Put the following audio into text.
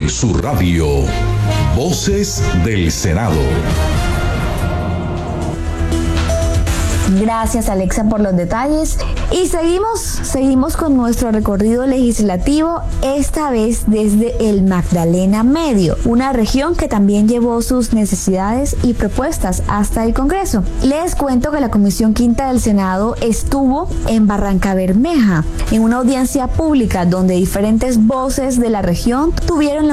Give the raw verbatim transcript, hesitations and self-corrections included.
en su radio. Voces del Senado. Gracias, Alexa, por los detalles. Y seguimos, seguimos con nuestro recorrido legislativo, esta vez desde el Magdalena Medio, una región que también llevó sus necesidades y propuestas hasta el Congreso. Les cuento que la Comisión Quinta del Senado estuvo en Barrancabermeja, en una audiencia pública donde diferentes voces de la región tuvieron la